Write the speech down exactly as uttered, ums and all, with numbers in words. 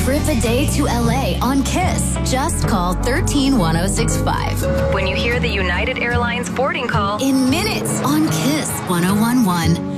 trip a day to L A on Kiss. Just call one three one zero six five. When you hear the United Airlines boarding call in minutes on Kiss one oh one one.